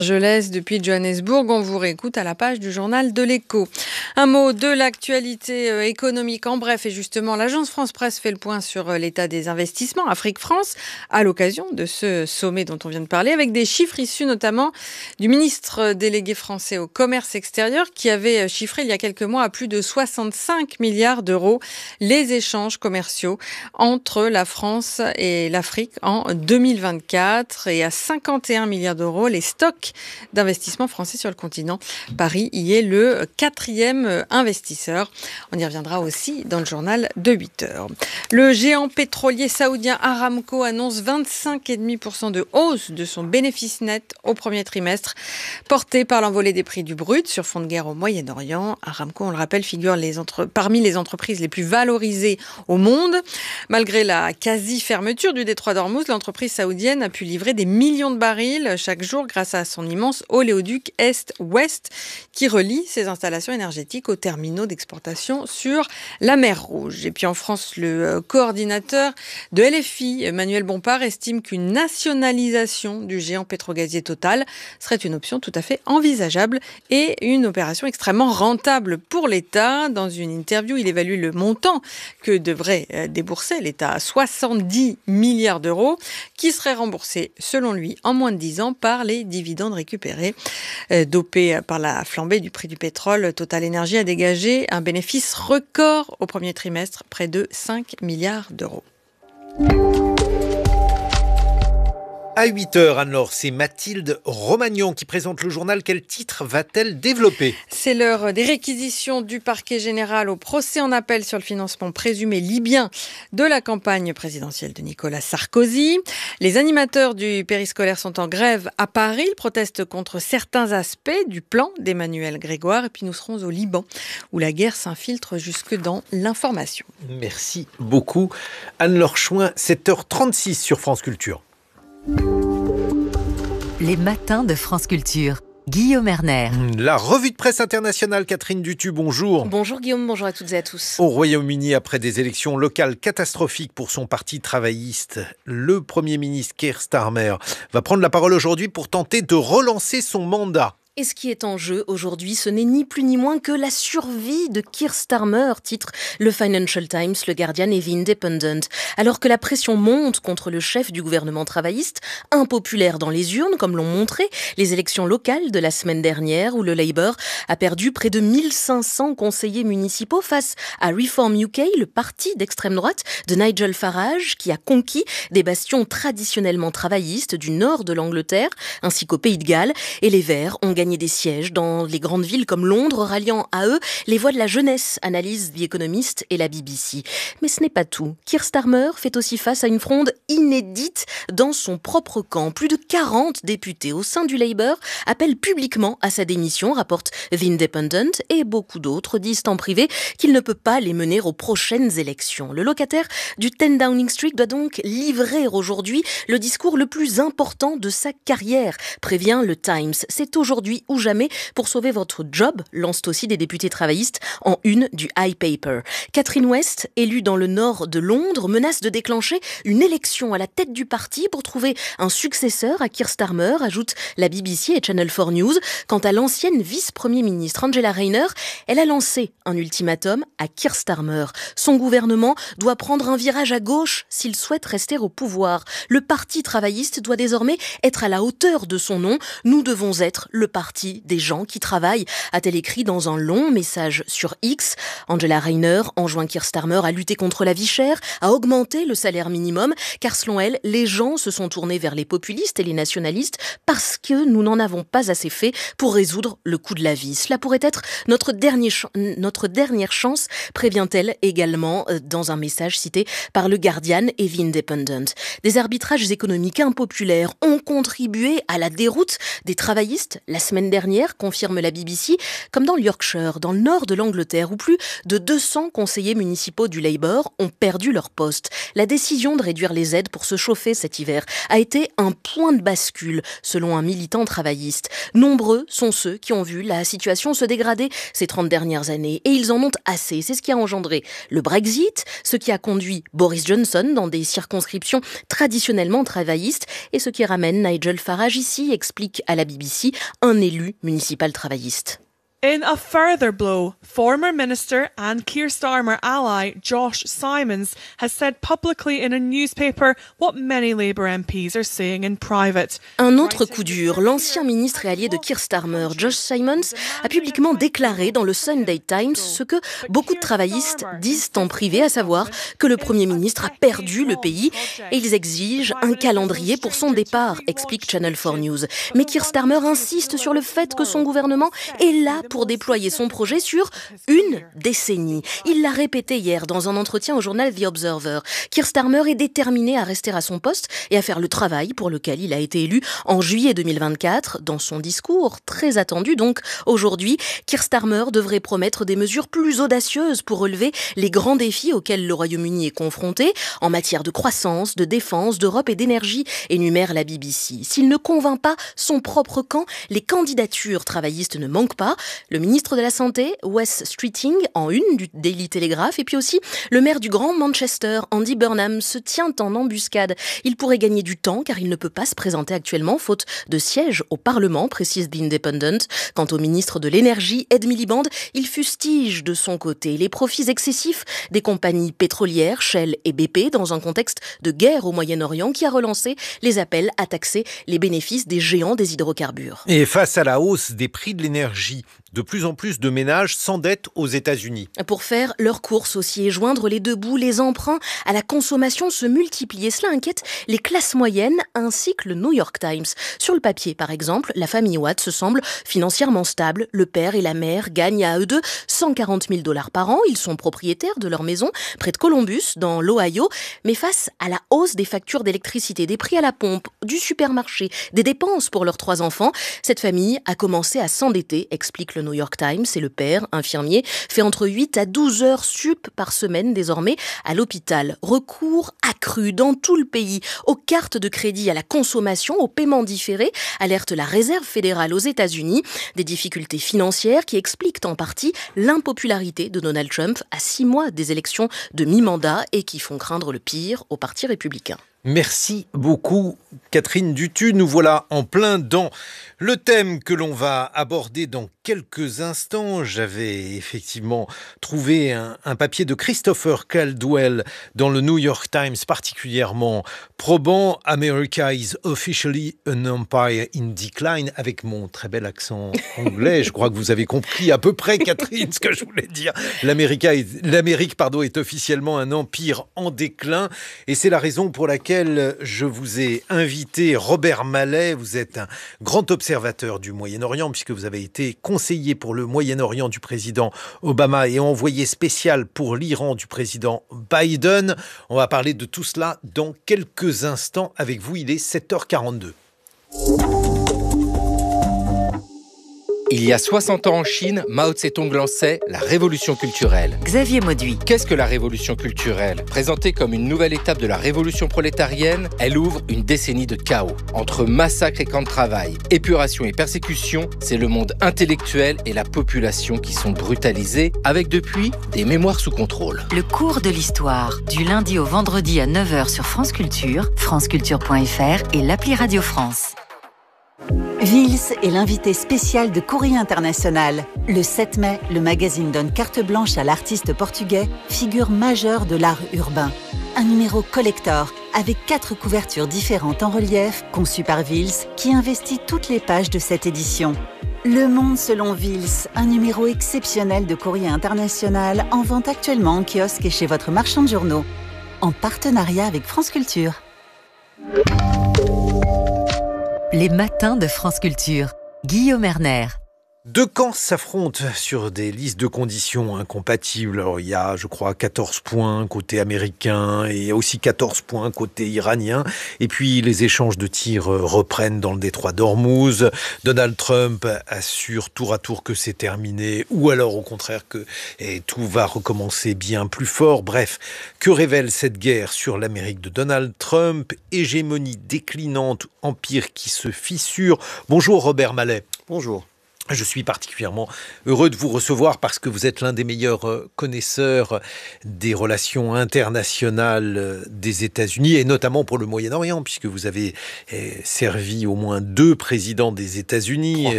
Je laisse depuis Johannesburg, on vous réécoute à la page du journal de l'Écho. Un mot de l'actualité économique en bref, et justement l'agence France Presse fait le point sur l'état des investissements Afrique-France à l'occasion de ce sommet dont on vient de parler, avec des chiffres issus notamment du ministre délégué français au commerce extérieur qui avait chiffré il y a quelques mois à plus de 65 milliards d'euros les échanges commerciaux entre la France et l'Afrique en 2024 et à 51 milliards d'euros les stocks d'investissement français sur le continent. Paris y est le 4e investisseur. On y reviendra aussi dans le journal de 8 heures. Le géant pétrolier saoudien Aramco annonce 25,5% de hausse de son bénéfice net au premier trimestre, porté par l'envolée des prix du brut sur fond de guerre au Moyen-Orient. Aramco, on le rappelle, figure parmi les entreprises les plus valorisées au monde. Malgré la quasi-fermeture du détroit d'Ormuz, l'entreprise saoudienne a pu livrer des millions de barils chaque jour grâce à son immense oléoduc Est-Ouest qui relie ses installations énergétiques aux terminaux d'exportation sur la mer Rouge. Et puis en France, le coordinateur de LFI, Emmanuel Bompard, estime qu'une nationalisation du géant pétrogazier Total serait une option tout à fait envisageable et une opération extrêmement rentable pour l'État. Dans une interview, il évalue le montant que devrait débourser l'État à 70 milliards d'euros qui seraient remboursés, selon lui, en moins de 10 ans par les dividendes récupérés. Dopé par la flambée du prix du pétrole, Total Energy a dégagé un bénéfice record au premier trimestre, près de 5 milliards d'euros. À 8h, Anne-Laure, c'est Mathilde Romagnon qui présente le journal. Quel titre va-t-elle développer ? C'est l'heure des réquisitions du parquet général au procès en appel sur le financement présumé libyen de la campagne présidentielle de Nicolas Sarkozy. Les animateurs du périscolaire sont en grève à Paris. Ils protestent contre certains aspects du plan d'Emmanuel Grégoire. Et puis nous serons au Liban, où la guerre s'infiltre jusque dans l'information. Merci beaucoup. Anne-Laure Chouin, 7h36 sur France Culture. Les matins de France Culture. Guillaume Erner. La revue de presse internationale, Catherine Dutu, bonjour. Bonjour Guillaume, bonjour à toutes et à tous. Au Royaume-Uni, après des élections locales catastrophiques pour son parti travailliste, le Premier ministre Keir Starmer va prendre la parole aujourd'hui pour tenter de relancer son mandat. Et ce qui est en jeu aujourd'hui, ce n'est ni plus ni moins que la survie de Keir Starmer, titre le Financial Times, le Guardian et The Independent. Alors que la pression monte contre le chef du gouvernement travailliste, impopulaire dans les urnes, comme l'ont montré les élections locales de la semaine dernière, où le Labour a perdu près de 1500 conseillers municipaux face à Reform UK, le parti d'extrême droite de Nigel Farage, qui a conquis des bastions traditionnellement travaillistes du nord de l'Angleterre, ainsi qu'au Pays de Galles, et les Verts ont gagné des sièges dans les grandes villes comme Londres, ralliant à eux les voix de la jeunesse, analyse The Economist et la BBC. Mais ce n'est pas tout. Keir Starmer fait aussi face à une fronde inédite dans son propre camp. Plus de 40 députés au sein du Labour appellent publiquement à sa démission, rapporte The Independent, et beaucoup d'autres disent en privé qu'il ne peut pas les mener aux prochaines élections. Le locataire du 10 Downing Street doit donc livrer aujourd'hui le discours le plus important de sa carrière, prévient le Times. C'est aujourd'hui ou jamais pour sauver votre job, lancent aussi des députés travaillistes en une du High Paper. Catherine West, élue dans le nord de Londres, menace de déclencher une élection à la tête du parti pour trouver un successeur à Keir Starmer, ajoute la BBC et Channel 4 News. Quant à l'ancienne vice-premier ministre Angela Rayner, elle a lancé un ultimatum à Keir Starmer. Son gouvernement doit prendre un virage à gauche s'il souhaite rester au pouvoir. Le parti travailliste doit désormais être à la hauteur de son nom. Nous devons être le parti des gens qui travaillent, a-t-elle écrit dans un long message sur X. Angela Rayner enjoint Keir Starmer à lutter contre la vie chère, à augmenter le salaire minimum, car selon elle, les gens se sont tournés vers les populistes et les nationalistes parce que nous n'en avons pas assez fait pour résoudre le coût de la vie. Cela pourrait être notre dernière chance, prévient-elle également dans un message cité par le Guardian et The Independent. Des arbitrages économiques impopulaires ont contribué à la déroute des travaillistes la semaine semaine dernière, confirme la BBC, comme dans le Yorkshire, dans le nord de l'Angleterre, où plus de 200 conseillers municipaux du Labour ont perdu leur poste. La décision de réduire les aides pour se chauffer cet hiver a été un point de bascule, selon un militant travailliste. Nombreux sont ceux qui ont vu la situation se dégrader ces 30 dernières années, et ils en ont assez. C'est ce qui a engendré le Brexit, ce qui a conduit Boris Johnson dans des circonscriptions traditionnellement travaillistes, et ce qui ramène Nigel Farage ici, explique à la BBC un élu municipal travailliste. In a further blow, former minister and Keir Starmer ally Josh Simons has said publicly in a newspaper what many Labour MPs are saying in private. Un autre coup dur, l'ancien ministre et allié de Keir Starmer, Josh Simons, a publiquement déclaré dans le Sunday Times ce que beaucoup de travaillistes disent en privé, à savoir que le Premier ministre a perdu le pays et ils exigent un calendrier pour son départ, explique Channel 4 News. Mais Keir Starmer insiste sur le fait que son gouvernement est là pour déployer son projet sur une décennie. Il l'a répété hier dans un entretien au journal The Observer. Keir Starmer est déterminé à rester à son poste et à faire le travail pour lequel il a été élu en juillet 2024. Dans son discours, très attendu donc aujourd'hui, Keir Starmer devrait promettre des mesures plus audacieuses pour relever les grands défis auxquels le Royaume-Uni est confronté en matière de croissance, de défense, d'Europe et d'énergie, énumère la BBC. S'il ne convainc pas son propre camp, les candidatures travaillistes ne manquent pas. Le ministre de la Santé, Wes Streeting, en une du Daily Telegraph, et puis aussi le maire du Grand Manchester, Andy Burnham, se tient en embuscade. Il pourrait gagner du temps car il ne peut pas se présenter actuellement, faute de siège au Parlement, précise The Independent. Quant au ministre de l'Énergie, Ed Miliband, il fustige de son côté les profits excessifs des compagnies pétrolières, Shell et BP, dans un contexte de guerre au Moyen-Orient qui a relancé les appels à taxer les bénéfices des géants des hydrocarbures. Et face à la hausse des prix de l'énergie, de plus en plus de ménages s'endettent aux États-Unis. Pour faire leurs courses aussi et joindre les deux bouts, les emprunts à la consommation se multiplient. Et cela inquiète les classes moyennes ainsi que le New York Times. Sur le papier, par exemple, la famille Watt se semble financièrement stable. Le père et la mère gagnent à eux deux $140,000 par an. Ils sont propriétaires de leur maison près de Columbus, dans l'Ohio. Mais face à la hausse des factures d'électricité, des prix à la pompe, du supermarché, des dépenses pour leurs 3 enfants, cette famille a commencé à s'endetter, explique le New York Times. Et le père, infirmier, fait entre 8 à 12 heures sup par semaine désormais à l'hôpital. Recours accru dans tout le pays aux cartes de crédit à la consommation, aux paiements différés, alerte la Réserve fédérale aux États-Unis. Des difficultés financières qui expliquent en partie l'impopularité de Donald Trump à 6 mois des élections de mi-mandat et qui font craindre le pire au Parti républicain. Merci beaucoup Catherine Dutu. Nous voilà en plein dans le thème que l'on va aborder dans quelques instants. J'avais effectivement trouvé un papier de Christopher Caldwell dans le New York Times particulièrement probant. America is officially an empire in decline, avec mon très bel accent anglais. Je crois que vous avez compris à peu près, Catherine, ce que je voulais dire. L'Amérique est officiellement un empire en déclin, et c'est la raison pour laquelle je vous ai invité, Robert Mallet. Vous êtes un grand observateur du Moyen-Orient puisque vous avez été conseiller pour le Moyen-Orient du président Obama et envoyé spécial pour l'Iran du président Biden. On va parler de tout cela dans quelques instants avec vous. Il est 7h42. Il y a 60 ans en Chine, Mao Tse-tung lançait la révolution culturelle. Xavier Mauduit. Qu'est-ce que la révolution culturelle ? Présentée comme une nouvelle étape de la révolution prolétarienne, elle ouvre une décennie de chaos. Entre massacres et camps de travail, épuration et persécution, c'est le monde intellectuel et la population qui sont brutalisés, avec depuis des mémoires sous contrôle. Le cours de l'histoire, du lundi au vendredi à 9h sur France Culture, franceculture.fr et l'appli Radio France. Vils est l'invité spécial de Courrier International. Le 7 mai, le magazine donne carte blanche à l'artiste portugais, figure majeure de l'art urbain. Un numéro collector avec 4 couvertures différentes en relief, conçues par Vils, qui investit toutes les pages de cette édition. Le Monde selon Vils, un numéro exceptionnel de Courrier International en vente actuellement en kiosque et chez votre marchand de journaux. En partenariat avec France Culture. Les matins de France Culture. Guillaume Erner. Deux camps s'affrontent sur des listes de conditions incompatibles. Alors, il y a, je crois, 14 points côté américain et aussi 14 points côté iranien. Et puis, les échanges de tirs reprennent dans le détroit d'Ormuz. Donald Trump assure tour à tour que c'est terminé ou alors au contraire que tout va recommencer bien plus fort. Bref, que révèle cette guerre sur l'Amérique de Donald Trump? Hégémonie déclinante, empire qui se fissure. Bonjour Robert Mallet. Bonjour. Je suis particulièrement heureux de vous recevoir parce que vous êtes l'un des meilleurs connaisseurs des relations internationales des États-Unis et notamment pour le Moyen-Orient puisque vous avez servi au moins 2 présidents des États-Unis,